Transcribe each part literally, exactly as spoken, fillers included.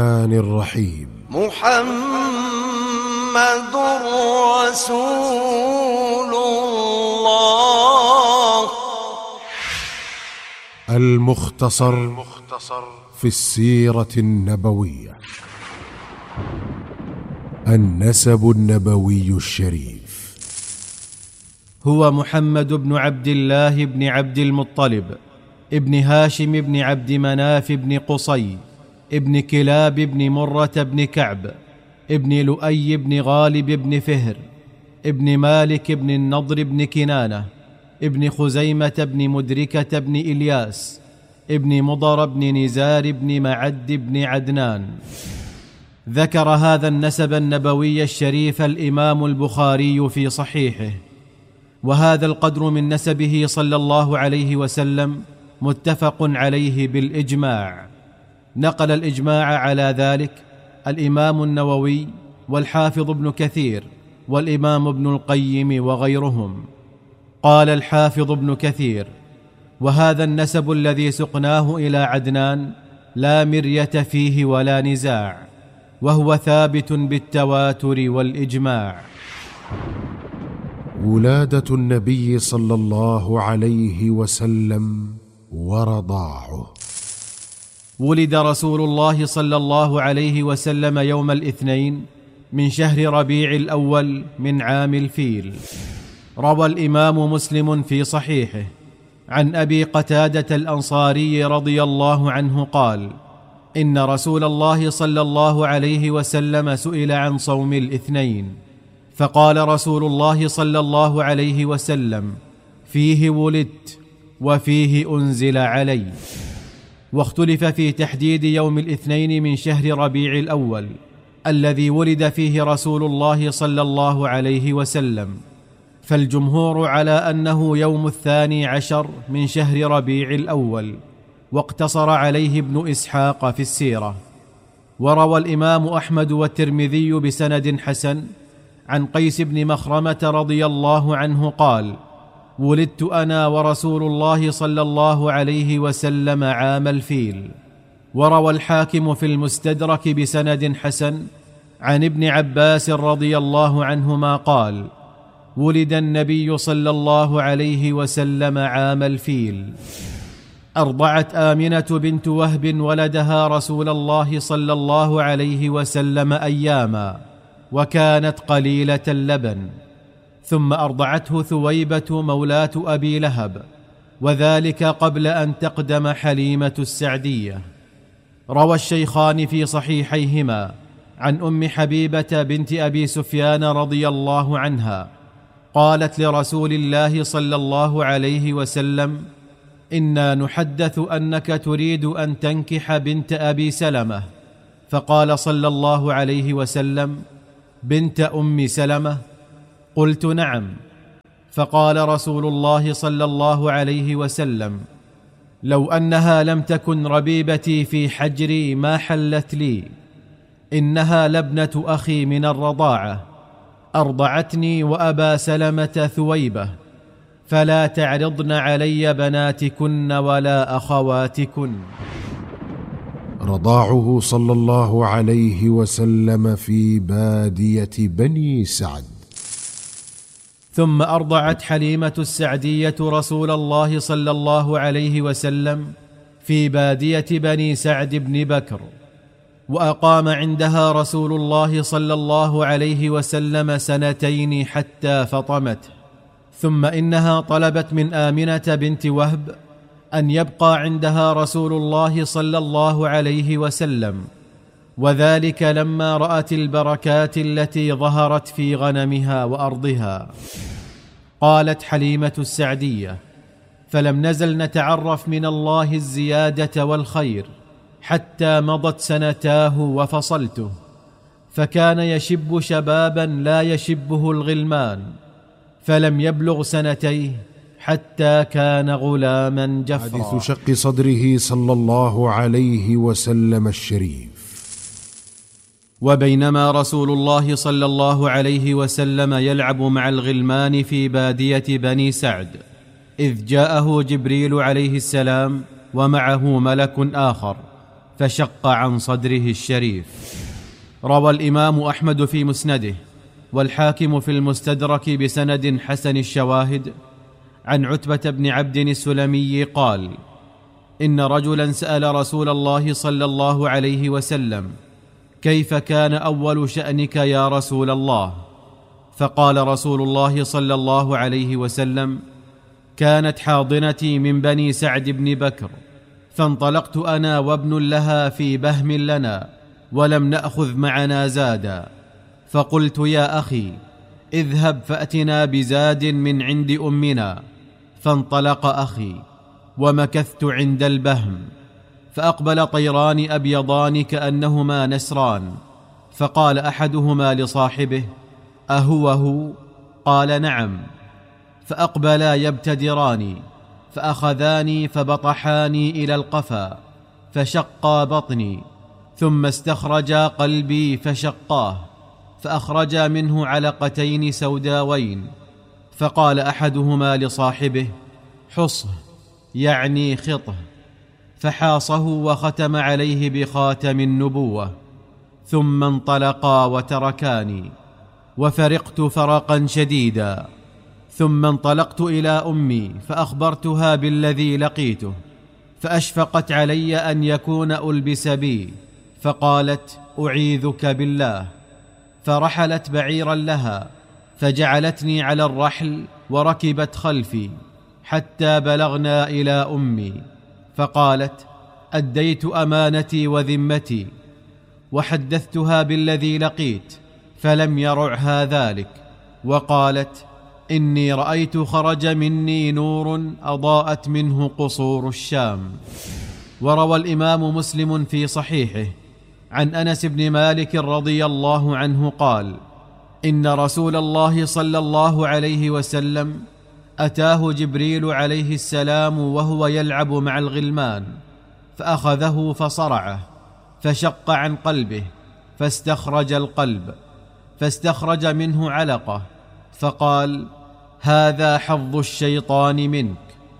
الرحيم. محمد رسول الله. المختصر في السيرة النبوية. النسب النبوي الشريف. هو محمد بن عبد الله بن عبد المطلب ابن هاشم بن عبد مناف بن قصي ابن كلاب بن مرة بن كعب ابن لؤي بن غالب بن فهر ابن مالك بن النضر بن كنانة ابن خزيمة بن مدركة بن إلياس ابن مضر بن نزار بن معد بن عدنان. ذكر هذا النسب النبوي الشريف الإمام البخاري في صحيحه، وهذا القدر من نسبه صلى الله عليه وسلم متفق عليه بالإجماع. نقل الإجماع على ذلك الإمام النووي والحافظ ابن كثير والإمام ابن القيم وغيرهم. قال الحافظ ابن كثير: وهذا النسب الذي سقناه إلى عدنان لا مرية فيه ولا نزاع، وهو ثابت بالتواتر والإجماع. ولادة النبي صلى الله عليه وسلم ورضاعه. ولد رسول الله صلى الله عليه وسلم يوم الاثنين من شهر ربيع الأول من عام الفيل. روى الإمام مسلم في صحيحه عن أبي قتادة الأنصاري رضي الله عنه قال: إن رسول الله صلى الله عليه وسلم سئل عن صوم الاثنين، فقال رسول الله صلى الله عليه وسلم: فيه ولدت وفيه أنزل علي. واختلف في تحديد يوم الاثنين من شهر ربيع الأول الذي ولد فيه رسول الله صلى الله عليه وسلم، فالجمهور على أنه يوم الثاني عشر من شهر ربيع الأول، واقتصر عليه ابن إسحاق في السيرة. وروى الإمام أحمد والترمذي بسند حسن عن قيس بن مخرمة رضي الله عنه قال: ولدت أنا ورسول الله صلى الله عليه وسلم عام الفيل. وروى الحاكم في المستدرك بسند حسن عن ابن عباس رضي الله عنهما قال: ولد النبي صلى الله عليه وسلم عام الفيل. أرضعت آمنة بنت وهب ولدها رسول الله صلى الله عليه وسلم أياما، وكانت قليلة اللبن، ثم أرضعته ثويبة مولاة أبي لهب، وذلك قبل أن تقدم حليمة السعدية. روى الشيخان في صحيحيهما عن أم حبيبة بنت أبي سفيان رضي الله عنها قالت لرسول الله صلى الله عليه وسلم: إنا نحدث أنك تريد أن تنكح بنت أبي سلمة. فقال صلى الله عليه وسلم: بنت أم سلمة؟ قلت: نعم. فقال رسول الله صلى الله عليه وسلم: لو أنها لم تكن ربيبتي في حجري ما حلت لي، إنها لابنة أخي من الرضاعة، أرضعتني وأبا سلمة ثويبة، فلا تعرضن علي بناتكن ولا أخواتكن. رضاعه صلى الله عليه وسلم في بادية بني سعد. ثم أرضعت حليمة السعدية رسول الله صلى الله عليه وسلم في بادية بني سعد بن بكر، وأقام عندها رسول الله صلى الله عليه وسلم سنتين حتى فطمته. ثم إنها طلبت من آمنة بنت وهب أن يبقى عندها رسول الله صلى الله عليه وسلم، وذلك لما رأت البركات التي ظهرت في غنمها وأرضها. قالت حليمة السعدية: فلم نزل نتعرف من الله الزيادة والخير حتى مضت سنتاه وفصلته، فكان يشب شبابا لا يشبه الغلمان، فلم يبلغ سنتيه حتى كان غلاما جفرا. حديث شق صدره صلى الله عليه وسلم الشريف. وبينما رسول الله صلى الله عليه وسلم يلعب مع الغلمان في بادية بني سعد، إذ جاءه جبريل عليه السلام ومعه ملك آخر، فشق عن صدره الشريف. روى الإمام أحمد في مسنده والحاكم في المستدرك بسند حسن الشواهد عن عتبة بن عبد السلمي قال: إن رجلا سأل رسول الله صلى الله عليه وسلم: كيف كان أول شأنك يا رسول الله؟ فقال رسول الله صلى الله عليه وسلم: كانت حاضنتي من بني سعد بن بكر، فانطلقت أنا وابن لها في بهم لنا، ولم نأخذ معنا زادا، فقلت: يا أخي اذهب فأتنا بزاد من عند أمنا. فانطلق أخي ومكثت عند البهم، فأقبل طيران أبيضان كأنهما نسران، فقال أحدهما لصاحبه: أهو هو؟ قال: نعم. فأقبلا يبتدراني، فأخذاني فبطحاني إلى القفا، فشقا بطني، ثم استخرجا قلبي فشقاه، فأخرجا منه علقتين سوداوين. فقال أحدهما لصاحبه: حصه، يعني خطه، فحاصه وختم عليه بخاتم النبوة، ثم انطلقا وتركاني، وفرقت فرقا شديدا. ثم انطلقت إلى أمي فأخبرتها بالذي لقيته، فأشفقت علي أن يكون ألبس بي، فقالت: أعيذك بالله. فرحلت بعيرا لها، فجعلتني على الرحل وركبت خلفي حتى بلغنا إلى أمي، فقالت: أديت أمانتي وذمتي، وحدثتها بالذي لقيت، فلم يرعها ذلك، وقالت: إني رأيت خرج مني نور أضاءت منه قصور الشام. وروى الإمام مسلم في صحيحه عن أنس بن مالك رضي الله عنه قال: إن رسول الله صلى الله عليه وسلم أتاه جبريل عليه السلام وهو يلعب مع الغلمان، فأخذه فصرعه، فشق عن قلبه، فاستخرج القلب، فاستخرج منه علقة، فقال: هذا حظ الشيطان منك.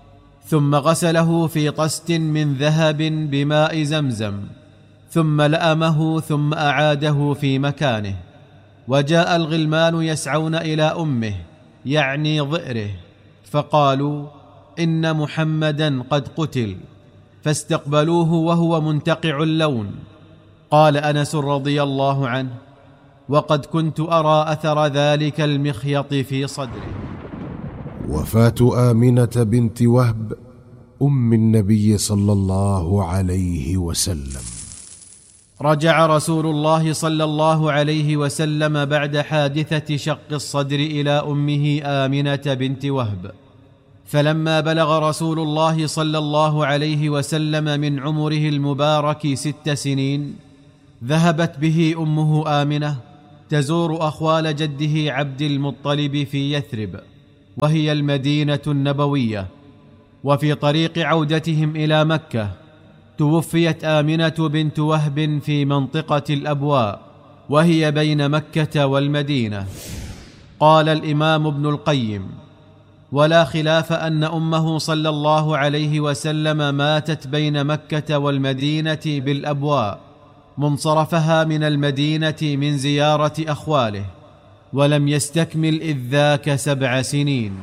ثم غسله في طست من ذهب بماء زمزم، ثم لأمه، ثم أعاده في مكانه. وجاء الغلمان يسعون إلى أمه، يعني ضئره، فقالوا: إن محمدا قد قتل، فاستقبلوه وهو منتقع اللون. قال أنس رضي الله عنه: وقد كنت أرى أثر ذلك المخيط في صدره. وفاة آمنة بنت وهب أم النبي صلى الله عليه وسلم. رجع رسول الله صلى الله عليه وسلم بعد حادثة شق الصدر إلى أمه آمنة بنت وهب، فلما بلغ رسول الله صلى الله عليه وسلم من عمره المبارك ست سنين، ذهبت به أمه آمنة تزور أخوال جده عبد المطلب في يثرب، وهي المدينة النبوية. وفي طريق عودتهم إلى مكة توفيت آمنة بنت وهب في منطقة الأبواء، وهي بين مكة والمدينة. قال الإمام ابن القيم: ولا خلاف أن أمه صلى الله عليه وسلم ماتت بين مكة والمدينة بالأبواء، منصرفها من المدينة من زيارة أخواله، ولم يستكمل إذ ذاك سبع سنين.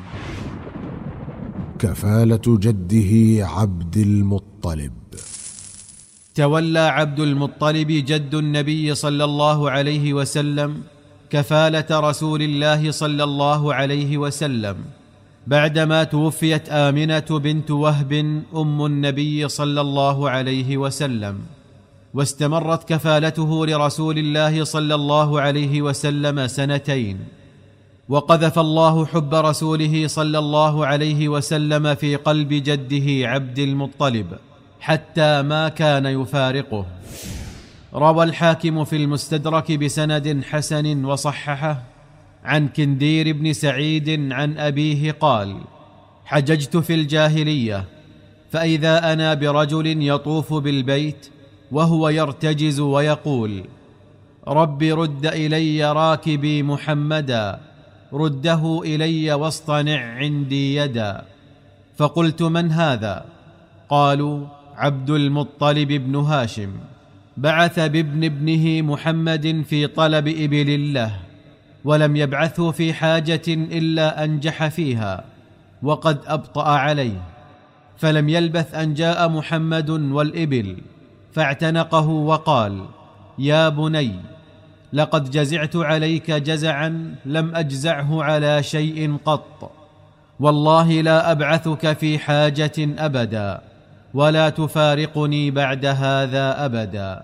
كفالة جده عبد المطلب. تولى عبد المطلب جد النبي صلى الله عليه وسلم كفالة رسول الله صلى الله عليه وسلم بعدما توفيت آمنة بنت وهب أم النبي صلى الله عليه وسلم، واستمرت كفالته لرسول الله صلى الله عليه وسلم سنتين. وقذف الله حب رسوله صلى الله عليه وسلم في قلب جده عبد المطلب حتى ما كان يفارقه. روى الحاكم في المستدرك بسند حسن وصححه عن كندير بن سعيد عن أبيه قال: حججت في الجاهلية، فإذا أنا برجل يطوف بالبيت وهو يرتجز ويقول: رب رد إلي راكبي محمدا، رده إلي واصطنع عندي يدا. فقلت: من هذا؟ قالوا: عبد المطلب بن هاشم بعث بابن ابنه محمد في طلب إبل له، ولم يبعثه في حاجة إلا أنجح فيها وقد أبطأ عليه، فلم يلبث أن جاء محمد والإبل فاعتنقه وقال: يا بني، لقد جزعت عليك جزعا لم أجزعه على شيء قط، والله لا أبعثك في حاجة أبدا، ولا تفارقني بعد هذا أبدا.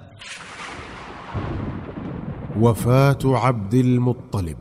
وفاة عبد المطلب.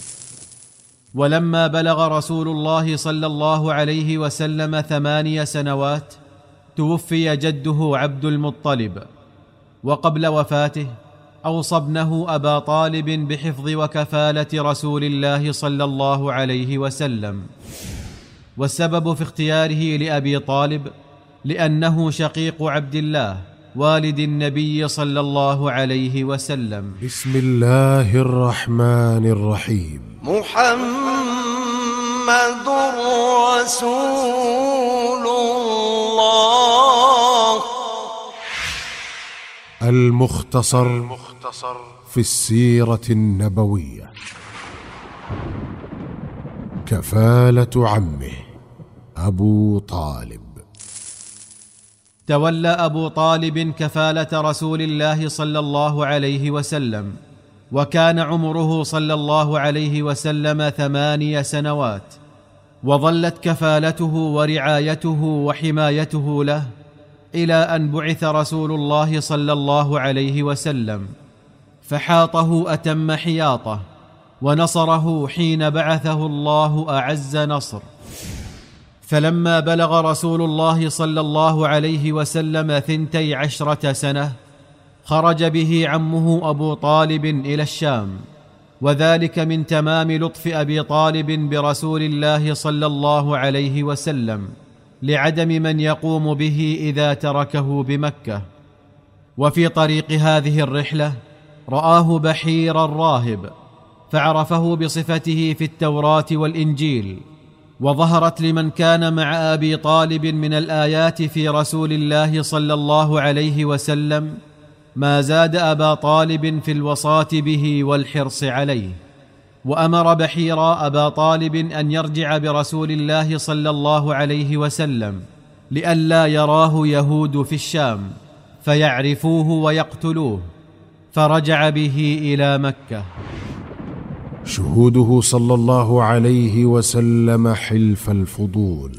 ولما بلغ رسول الله صلى الله عليه وسلم ثماني سنوات توفي جده عبد المطلب، وقبل وفاته أوصى ابنه أبا طالب بحفظ وكفالة رسول الله صلى الله عليه وسلم. والسبب في اختياره لأبي طالب لأنه شقيق عبد الله والد النبي صلى الله عليه وسلم. بسم الله الرحمن الرحيم. محمد رسول الله. المختصر في السيرة النبوية. كفالة عمه أبو طالب. تولى أبو طالب كفالة رسول الله صلى الله عليه وسلم، وكان عمره صلى الله عليه وسلم ثماني سنوات، وظلت كفالته ورعايته وحمايته له إلى أن بعث رسول الله صلى الله عليه وسلم، فحاطه أتم حياطه ونصره حين بعثه الله أعز نصر. فلما بلغ رسول الله صلى الله عليه وسلم ثنتي عشرة سنة خرج به عمه أبو طالب إلى الشام، وذلك من تمام لطف أبي طالب برسول الله صلى الله عليه وسلم لعدم من يقوم به إذا تركه بمكة. وفي طريق هذه الرحلة رآه بحير الراهب فعرفه بصفته في التوراة والإنجيل، وظهرت لمن كان مع أبي طالب من الآيات في رسول الله صلى الله عليه وسلم ما زاد أبا طالب في الوصاة به والحرص عليه. وأمر بحير أبا طالب أن يرجع برسول الله صلى الله عليه وسلم لئلا يراه يهود في الشام فيعرفوه ويقتلوه، فرجع به إلى مكة. شهوده صلى الله عليه وسلم حلف الفضول.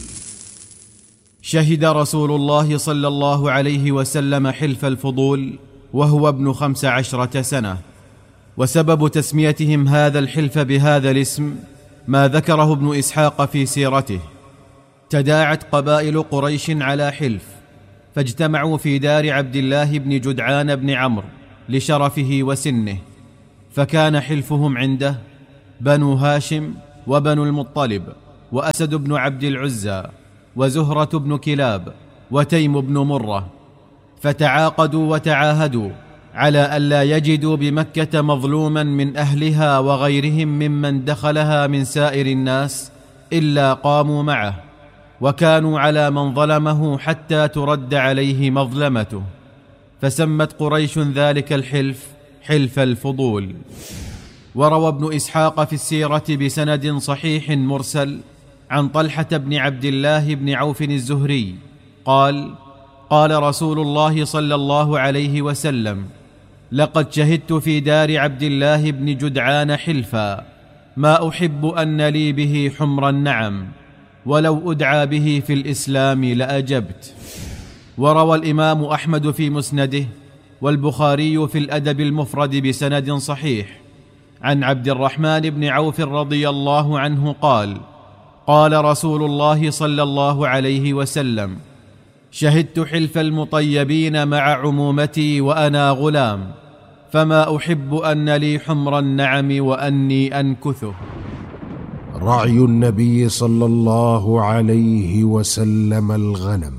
شهد رسول الله صلى الله عليه وسلم حلف الفضول وهو ابن خمس عشرة سنة، وسبب تسميتهم هذا الحلف بهذا الاسم ما ذكره ابن إسحاق في سيرته. تداعت قبائل قريش على حلف، فاجتمعوا في دار عبد الله بن جدعان بن عمرو لشرفه وسنه، فكان حلفهم عنده بنو هاشم وبنو المطلب وأسد بن عبد العزى وزهرة بن كلاب وتيم بن مرة، فتعاقدوا وتعاهدوا على ألا يجدوا بمكة مظلوما من أهلها وغيرهم ممن دخلها من سائر الناس إلا قاموا معه، وكانوا على من ظلمه حتى ترد عليه مظلمته، فسمت قريش ذلك الحلف حلف الفضول. وروى ابن إسحاق في السيرة بسند صحيح مرسل عن طلحة بن عبد الله بن عوف الزهري قال: قال رسول الله صلى الله عليه وسلم: لقد شهدت في دار عبد الله بن جدعان حلفا ما أحب أن لي به حمر النعم، ولو أدعى به في الإسلام لأجبت. وروى الإمام أحمد في مسنده والبخاري في الأدب المفرد بسند صحيح عن عبد الرحمن بن عوف رضي الله عنه قال: قال رسول الله صلى الله عليه وسلم: شهدت حلف المطيبين مع عمومتي وأنا غلام، فما أحب أن لي حمر النعم وأني أنكثه. رعي النبي صلى الله عليه وسلم الغنم.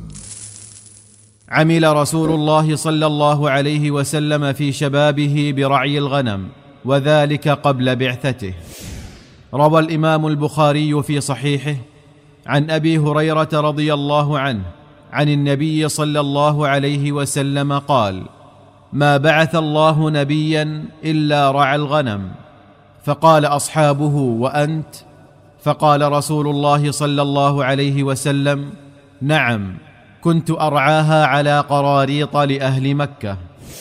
عمل رسول الله صلى الله عليه وسلم في شبابه برعي الغنم، وذلك قبل بعثته. روى الإمام البخاري في صحيحه عن أبي هريرة رضي الله عنه عن النبي صلى الله عليه وسلم قال: ما بعث الله نبيا إلا رعى الغنم. فقال أصحابه: وأنت؟ فقال رسول الله صلى الله عليه وسلم: نعم، كنت أرعاها على قراريط لأهل مكة.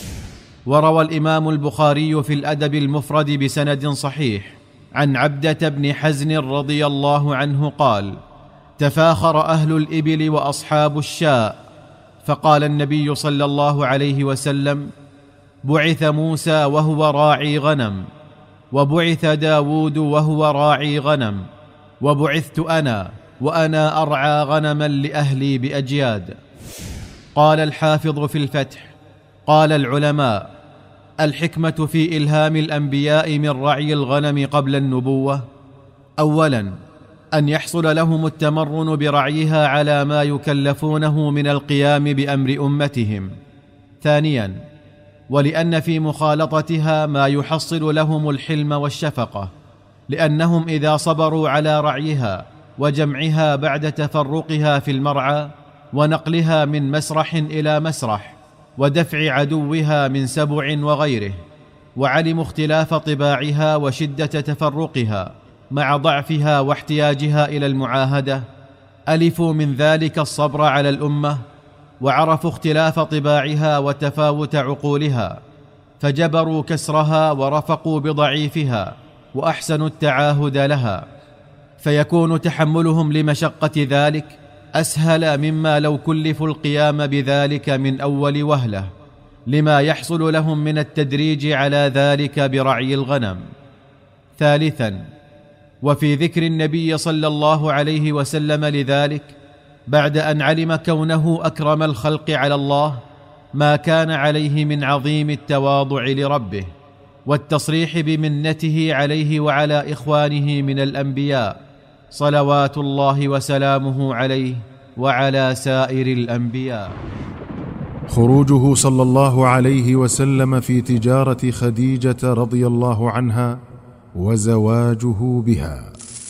وروى الإمام البخاري في الأدب المفرد بسند صحيح عن عبدة بن حزن رضي الله عنه قال: تفاخر أهل الإبل وأصحاب الشاء، فقال النبي صلى الله عليه وسلم: بعث موسى وهو راعي غنم، وبعث داود وهو راعي غنم، وبعثت أنا وأنا أرعى غنما لأهلي بأجياد. قال الحافظ في الفتح: قال العلماء: الحكمة في إلهام الأنبياء من رعي الغنم قبل النبوة: أولا، أن يحصل لهم التمرن برعيها على ما يكلفونه من القيام بأمر أمتهم. ثانيا، ولأن في مخالطتها ما يحصل لهم الحلم والشفقة، لأنهم إذا صبروا على رعيها وجمعها بعد تفرقها في المرعى ونقلها من مسرح إلى مسرح ودفع عدوها من سبع وغيره، وعلموا اختلاف طباعها وشدة تفرقها مع ضعفها واحتياجها إلى المعاهدة، ألفوا من ذلك الصبر على الأمة، وعرفوا اختلاف طباعها وتفاوت عقولها، فجبروا كسرها ورفقوا بضعيفها وأحسنوا التعاهد لها، فيكون تحملهم لمشقة ذلك أسهل مما لو كلفوا القيام بذلك من أول وهلة، لما يحصل لهم من التدريج على ذلك برعي الغنم. ثالثا، وفي ذكر النبي صلى الله عليه وسلم لذلك بعد أن علم كونه أكرم الخلق على الله ما كان عليه من عظيم التواضع لربه والتصريح بمنته عليه وعلى إخوانه من الأنبياء صلوات الله وسلامه عليه وعلى سائر الأنبياء. خروجه صلى الله عليه وسلم في تجارة خديجة رضي الله عنها وزواجه بها.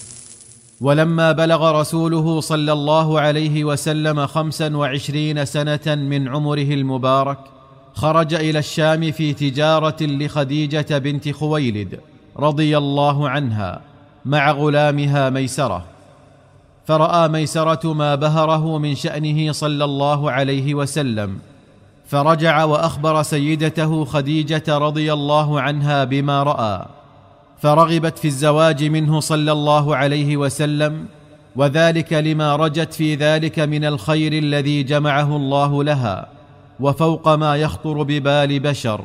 ولما بلغ رسوله صلى الله عليه وسلم خمسا وعشرين سنة من عمره المبارك خرج إلى الشام في تجارة لخديجة بنت خويلد رضي الله عنها مع غلامها ميسرة، فرأى ميسرة ما بهره من شأنه صلى الله عليه وسلم، فرجع وأخبر سيدته خديجة رضي الله عنها بما رأى، فرغبت في الزواج منه صلى الله عليه وسلم، وذلك لما رجت في ذلك من الخير الذي جمعه الله لها وفوق ما يخطر ببال بشر،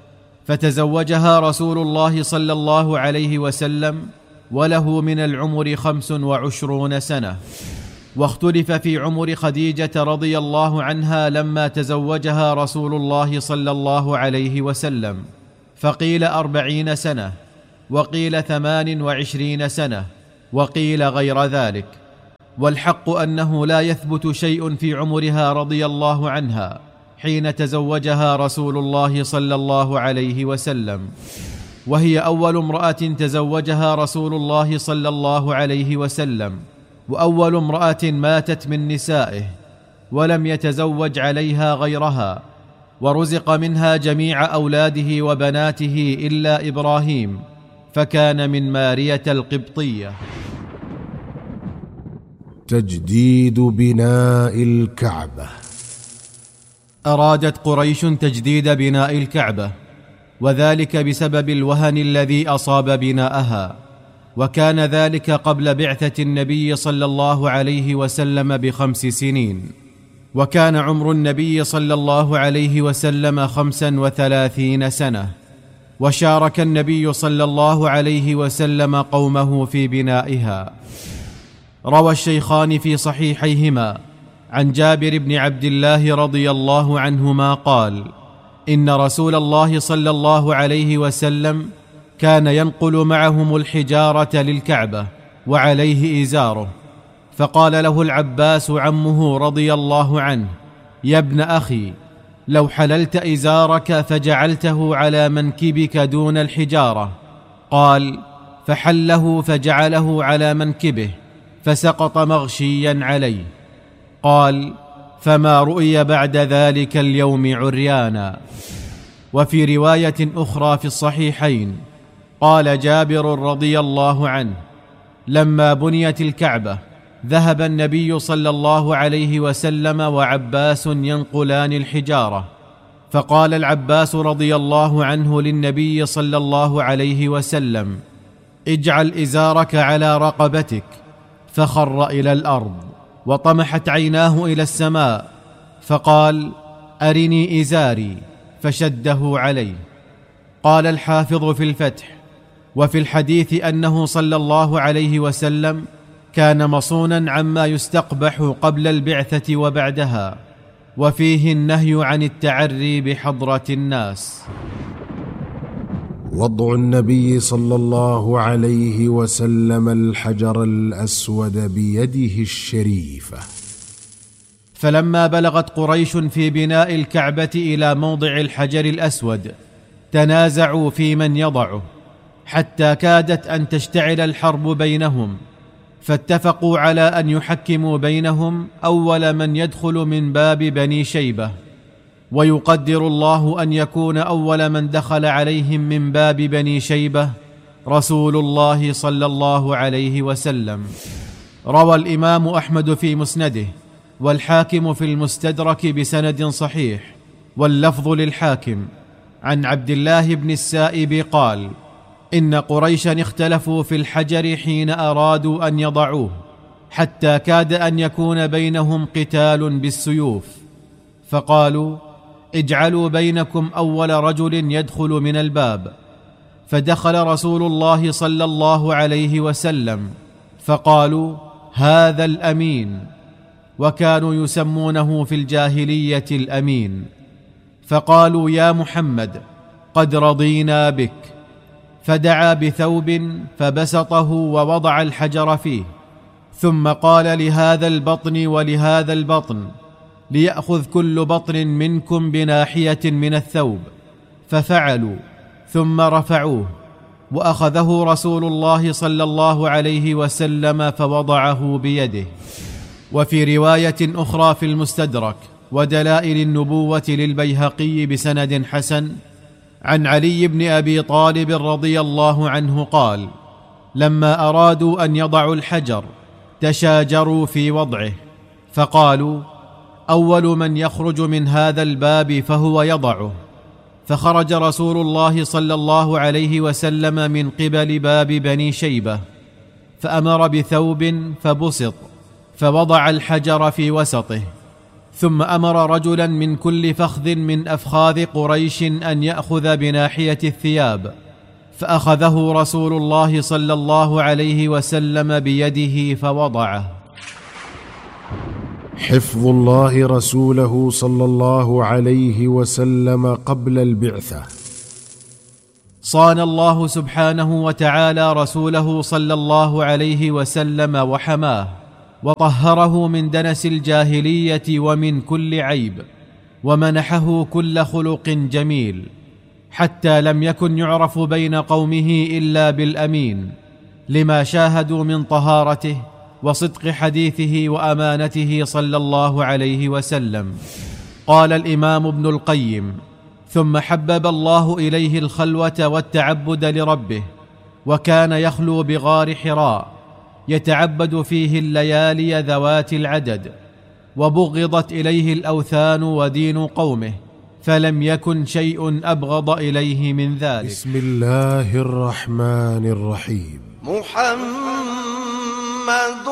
فتزوجها رسول الله صلى الله عليه وسلم وله من العمر خمس وعشرون سنة. واختلف في عمر خديجة رضي الله عنها لما تزوجها رسول الله صلى الله عليه وسلم، فقيل أربعين سنة، وقيل ثمان وعشرين سنة، وقيل غير ذلك، والحق أنه لا يثبت شيء في عمرها رضي الله عنها حين تزوجها رسول الله صلى الله عليه وسلم، وهي أول امرأة تزوجها رسول الله صلى الله عليه وسلم، وأول امرأة ماتت من نسائه ولم يتزوج عليها غيرها، ورزق منها جميع أولاده وبناته إلا إبراهيم، فكان من مارية القبطية. تجديد بناء الكعبة. أرادت قريش تجديد بناء الكعبة، وذلك بسبب الوهن الذي أصاب بناءها، وكان ذلك قبل بعثة النبي صلى الله عليه وسلم بخمس سنين، وكان عمر النبي صلى الله عليه وسلم خمسا وثلاثين سنة، وشارك النبي صلى الله عليه وسلم قومه في بنائها. روى الشيخان في صحيحيهما عن جابر بن عبد الله رضي الله عنهما قال: إن رسول الله صلى الله عليه وسلم كان ينقل معهم الحجارة للكعبة وعليه إزاره، فقال له العباس عمه رضي الله عنه: يا ابن أخي، لو حللت إزارك فجعلته على منكبك دون الحجارة. قال: فحله فجعله على منكبه فسقط مغشيا عليه. قال: فما رؤي بعد ذلك اليوم عريانا. وفي رواية أخرى في الصحيحين قال جابر رضي الله عنه: لما بنيت الكعبة ذهب النبي صلى الله عليه وسلم وعباس ينقلان الحجارة، فقال العباس رضي الله عنه للنبي صلى الله عليه وسلم: اجعل إزارك على رقبتك، فخر إلى الأرض وطمحت عيناه إلى السماء، فقال: أرني إزاري، فشده عليه. قال الحافظ في الفتح: وفي الحديث أنه صلى الله عليه وسلم كان مصونا عما يستقبح قبل البعثة وبعدها، وفيه النهي عن التعري بحضرة الناس. وضع النبي صلى الله عليه وسلم الحجر الأسود بيده الشريفة. فلما بلغت قريش في بناء الكعبة إلى موضع الحجر الأسود تنازعوا في من يضعه، حتى كادت أن تشتعل الحرب بينهم، فاتفقوا على أن يحكموا بينهم أول من يدخل من باب بني شيبة، ويقدر الله أن يكون أول من دخل عليهم من باب بني شيبة رسول الله صلى الله عليه وسلم. روى الإمام أحمد في مسنده والحاكم في المستدرك بسند صحيح، واللفظ للحاكم، عن عبد الله بن السائب قال: إن قريشا اختلفوا في الحجر حين أرادوا أن يضعوه، حتى كاد أن يكون بينهم قتال بالسيوف، فقالوا: اجعلوا بينكم أول رجل يدخل من الباب. فدخل رسول الله صلى الله عليه وسلم، فقالوا: هذا الأمين، وكانوا يسمونه في الجاهلية الأمين. فقالوا: يا محمد، قد رضينا بك. فدعا بثوب فبسطه ووضع الحجر فيه، ثم قال لهذا البطن ولهذا البطن: ليأخذ كل بطن منكم بناحية من الثوب. ففعلوا، ثم رفعوه، وأخذه رسول الله صلى الله عليه وسلم فوضعه بيده. وفي رواية أخرى في المستدرك ودلائل النبوة للبيهقي بسند حسن عن علي بن أبي طالب رضي الله عنه قال: لما أرادوا أن يضعوا الحجر تشاجروا في وضعه، فقالوا: أول من يخرج من هذا الباب فهو يضعه. فخرج رسول الله صلى الله عليه وسلم من قبل باب بني شيبة، فأمر بثوب فبسط، فوضع الحجر في وسطه، ثم أمر رجلا من كل فخذ من أفخاذ قريش أن يأخذ بناحية الثياب، فأخذه رسول الله صلى الله عليه وسلم بيده فوضعه. حفظ الله رسوله صلى الله عليه وسلم قبل البعثة. صان الله سبحانه وتعالى رسوله صلى الله عليه وسلم وحماه، وطهره من دنس الجاهلية ومن كل عيب، ومنحه كل خلق جميل، حتى لم يكن يعرف بين قومه إلا بالأمين، لما شاهدوا من طهارته وصدق حديثه وأمانته صلى الله عليه وسلم. قال الإمام ابن القيم: ثم حبب الله إليه الخلوة والتعبد لربه، وكان يخلو بغار حراء يتعبد فيه الليالي ذوات العدد، وبغضت إليه الأوثان ودين قومه، فلم يكن شيء أبغض إليه من ذلك. بسم الله الرحمن الرحيم. محمد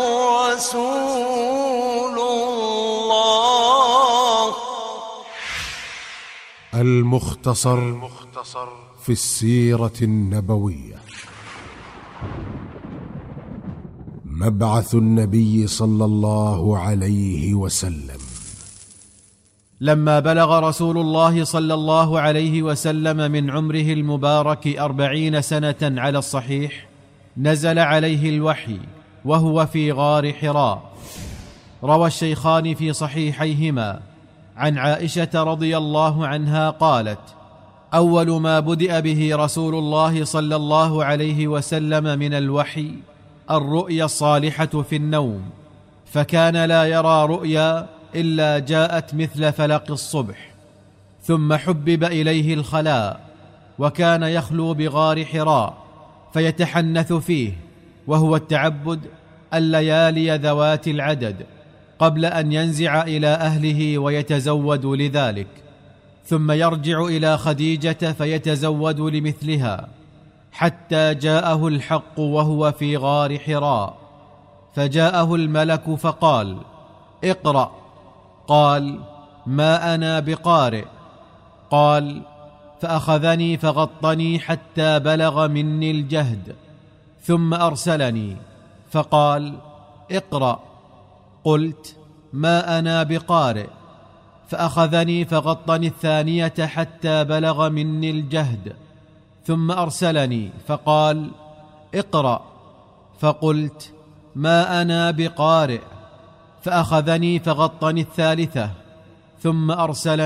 رسول الله. المختصر في السيرة النبوية. مبعث النبي صلى الله عليه وسلم. لما بلغ رسول الله صلى الله عليه وسلم من عمره المبارك أربعين سنة على الصحيح، نزل عليه الوحي وهو في غار حراء. روى الشيخان في صحيحيهما عن عائشة رضي الله عنها قالت: أول ما بدأ به رسول الله صلى الله عليه وسلم من الوحي الرؤيا الصالحة في النوم، فكان لا يرى رؤيا إلا جاءت مثل فلق الصبح. ثم حبب إليه الخلاء، وكان يخلو بغار حراء فيتحنث فيه، وهو التعبد الليالي ذوات العدد، قبل أن ينزع إلى أهله ويتزود لذلك، ثم يرجع إلى خديجة فيتزود لمثلها، حتى جاءه الحق وهو في غار حراء، فجاءه الملك فقال: اقرأ. قال: ما أنا بقارئ. قال: فأخذني فغطني حتى بلغ مني الجهد، ثم أرسلني فقال: اقرأ. قلت: ما أنا بقارئ. فأخذني فغطني الثانية حتى بلغ مني الجهد، ثم أرسلني فقال: اقرأ. فقلت: ما أنا بقارئ. فأخذني فغطني الثالثة، ثم أرسلني